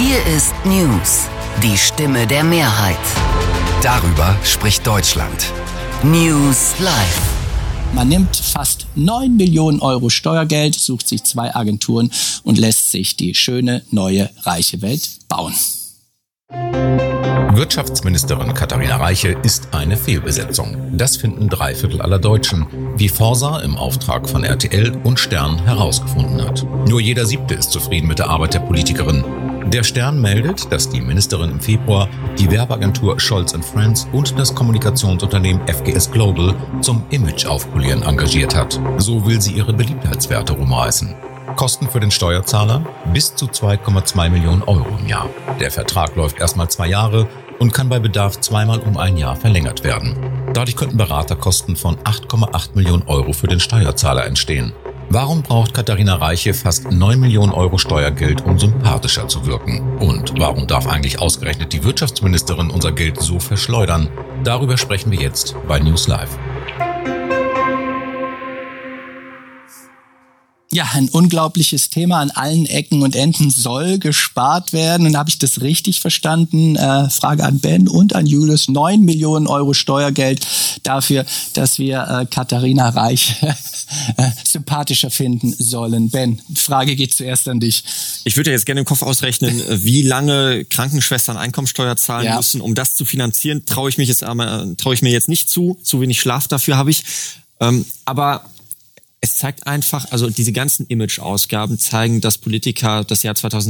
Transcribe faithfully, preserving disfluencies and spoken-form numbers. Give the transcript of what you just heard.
Hier ist News, die Stimme der Mehrheit. Darüber spricht Deutschland. News Live. Man nimmt fast neun Millionen Euro Steuergeld, sucht sich zwei Agenturen und lässt sich die schöne, neue, reiche Welt bauen. Wirtschaftsministerin Katharina Reiche ist eine Fehlbesetzung. Das finden drei Viertel aller Deutschen, wie Forsa im Auftrag von R T L und Stern herausgefunden hat. Nur jeder Siebte ist zufrieden mit der Arbeit der Politikerin. Der Stern meldet, dass die Ministerin im Februar die Werbeagentur Scholz and Friends und das Kommunikationsunternehmen F G S Global zum Image-Aufpolieren engagiert hat. So will sie ihre Beliebtheitswerte rumreißen. Kosten für den Steuerzahler? Bis zu zwei Komma zwei Millionen Euro im Jahr. Der Vertrag läuft erstmal zwei Jahre und kann bei Bedarf zweimal um ein Jahr verlängert werden. Dadurch könnten Beraterkosten von acht Komma acht Millionen Euro für den Steuerzahler entstehen. Warum braucht Katharina Reiche fast neun Millionen Euro Steuergeld, um sympathischer zu wirken? Und warum darf eigentlich ausgerechnet die Wirtschaftsministerin unser Geld so verschleudern? Darüber sprechen wir jetzt bei News Live. Ja, ein unglaubliches Thema. An allen Ecken und Enden soll gespart werden. Und habe ich das richtig verstanden? Äh, Frage an Ben und an Julius. neun Millionen Euro Steuergeld dafür, dass wir äh, Katharina Reiche äh, sympathischer finden sollen. Ben, die Frage geht zuerst an dich. Ich würde jetzt gerne im Kopf ausrechnen, wie lange Krankenschwestern Einkommensteuer zahlen ja. müssen, um das zu finanzieren. Traue ich mich jetzt aber, traue ich mir jetzt nicht zu. Zu wenig Schlaf dafür habe ich. Ähm, aber es zeigt einfach, also diese ganzen Image-Ausgaben zeigen, dass Politiker das Jahr